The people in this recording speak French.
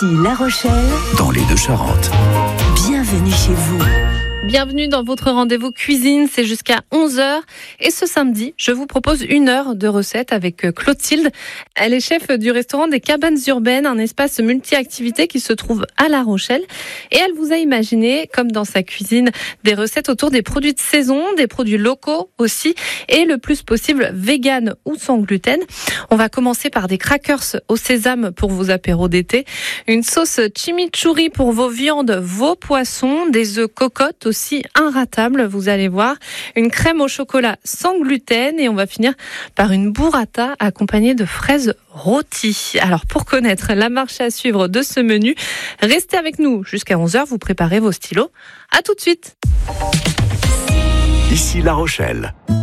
Ici La Rochelle, dans les Deux-Charentes. Bienvenue chez vous. Bienvenue dans votre rendez-vous cuisine, c'est jusqu'à 11h. Et ce samedi, je vous propose 1 heure de recettes avec Clotilde. Elle est chef du restaurant des Cabanes Urbaines, un espace multi-activités qui se trouve à La Rochelle. Et elle vous a imaginé, comme dans sa cuisine, des recettes autour des produits de saison, des produits locaux aussi, et le plus possible vegan ou sans gluten. On va commencer par des crackers au sésame pour vos apéros d'été, une sauce chimichurri pour vos viandes, vos poissons, des œufs cocottes aussi inratables, vous allez voir, une crème au chocolat sans gluten et on va finir par une burrata accompagnée de fraises rôties. Alors pour connaître la marche à suivre de ce menu, restez avec nous jusqu'à 11h, vous préparez vos stylos. À tout de suite. Ici La Rochelle.